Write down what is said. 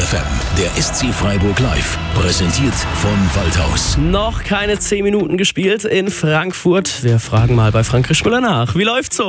FM, der SC Freiburg Live. Präsentiert von Waldhaus. Noch keine 10 Minuten gespielt in Frankfurt. Wir fragen mal bei Frank Krischmüller nach. Wie läuft's so?